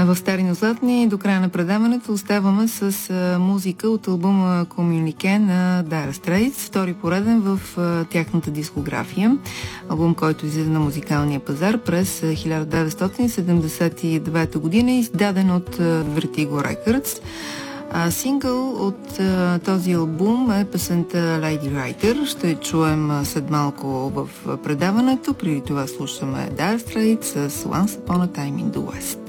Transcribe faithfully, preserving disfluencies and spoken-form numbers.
В Стари, но златни до края на предаването оставаме с а, музика от албума Communique на Dire Straits, втори пореден в а, тяхната дискография. Албум, който излиза на музикалния пазар през а, хиляда деветстотин седемдесет и девета година, издаден от а, Vertigo Records. А, сингъл от а, този албум е песента Lady Writer. Ще чуем а, след малко в а, предаването. Преди това слушаме Dire Straits с Once Upon a Time in the West.